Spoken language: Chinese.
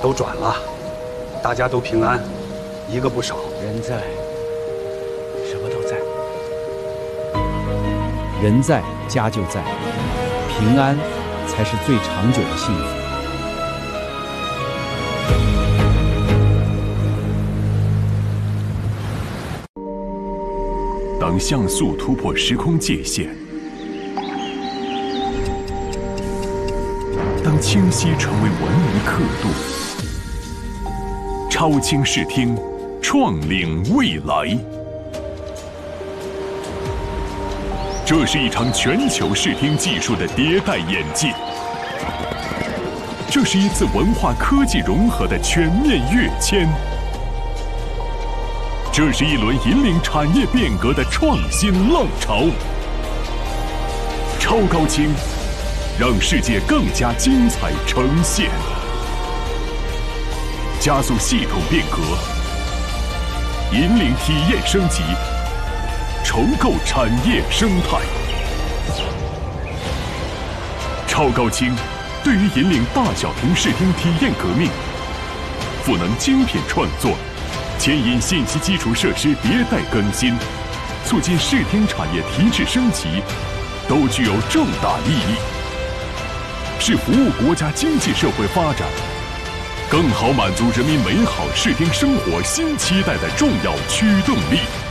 都转了，大家都平安，一个不少。 人在，什么都在。 人在，家就在，平安才是最长久的幸福。 当像素突破时空界限，当清晰成为文明刻度，超清视听，创领未来。这是一场全球视听技术的迭代演进，这是一次文化科技融合的全面跃迁，这是一轮引领产业变革的创新浪潮。超高清，让世界更加精彩呈现，加速系统变革，引领体验升级，重构产业生态。超高清对于引领大小屏视听体验革命，赋能精品创作，牵引信息基础设施迭代更新，促进视听产业提质升级，都具有重大意义，是服务国家经济社会发展，更好满足人民美好视听生活新期待的重要驱动力。